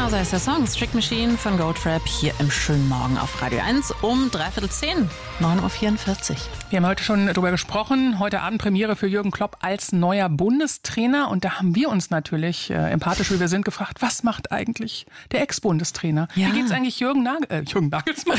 Genauso heißt der Song Strict Machine von Goldfrapp hier im schönen Morgen auf Radio 1 um 9:45 Uhr. Wir haben heute schon darüber gesprochen. Heute Abend Premiere für Jürgen Klopp als neuer Bundestrainer. Und da haben wir uns natürlich, empathisch wie wir sind, gefragt, was macht eigentlich der Ex-Bundestrainer? Ja. Wie geht's eigentlich Jürgen Nagelsmann?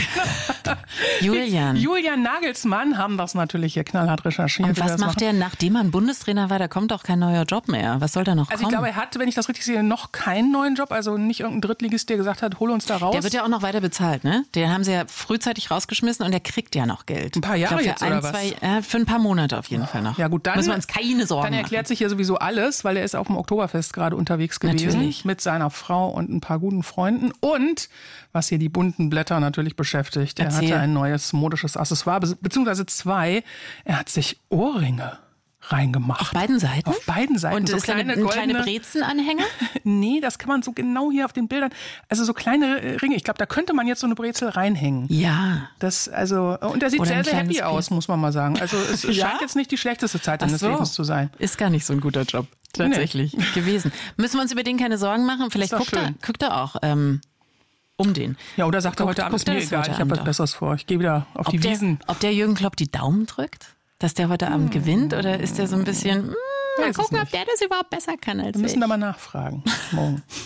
Julian Nagelsmann haben das natürlich hier knallhart recherchiert. Und was macht er, nachdem er Bundestrainer war? Da kommt doch kein neuer Job mehr. Was soll da noch kommen? Also ich glaube, er hat, wenn ich das richtig sehe, noch keinen neuen Job. Also nicht irgendein Drittligist, der gesagt hat, hol uns da raus. Der wird ja auch noch weiter bezahlt, ne? Den haben sie ja frühzeitig rausgeschmissen und der kriegt ja noch Geld. Ein paar Jahre für jetzt, oder was? Für ein paar Monate auf jeden Fall noch. Ja gut, dann müssen wir uns keine Sorgen Dann erklärt machen. sich hier sowieso alles, weil er ist auf dem Oktoberfest gerade unterwegs gewesen. Natürlich. Mit seiner Frau und ein paar guten Freunden. Und, was hier die bunten Blätter natürlich beschäftigt, er hatte ein neues modisches Accessoire, beziehungsweise zwei. Er hat sich Ohrringe reingemacht. Auf beiden Seiten? Auf beiden Seiten. Und so ist da ein kleine Brezenanhänger? Nee, das kann man so genau hier auf den Bildern. Also so kleine Ringe. Ich glaube, da könnte man jetzt so eine Brezel reinhängen. Ja. Und er sieht Oder sehr, ein sehr happy kleines aus, muss man mal sagen. Also es Ja? scheint jetzt nicht die schlechteste Zeit seines Lebens zu sein. Ist gar nicht so ein guter Job. Tatsächlich gewesen. Müssen wir uns über den keine Sorgen machen? Vielleicht guckt er auch um den. Ja, oder sagt er heute Abend, ist mir egal, ich habe was Besseres vor. Ich gehe wieder auf die Wiesen. Ob der Jürgen Klopp die Daumen drückt? Dass der heute Abend gewinnt? Oder ist der so ein bisschen, mal gucken, ob der das überhaupt besser kann als ich? Wir müssen da mal nachfragen morgen.